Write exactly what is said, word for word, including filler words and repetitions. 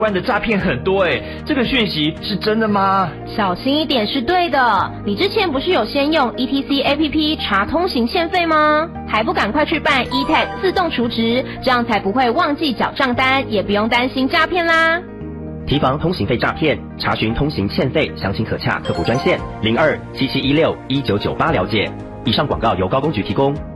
关的诈骗很多哎，这个讯息是真的吗？ 小心一点是对的。你之前不是有先用 E T C A P P 查通行欠费吗？还不赶快去办 E T A G 自动储值，这样才不会忘记缴账单，也不用担心诈骗啦。 提防通行费诈骗，查询通行欠费，详情可洽客服专线零二七七一六一九九八了解。以上广告由高公局提供。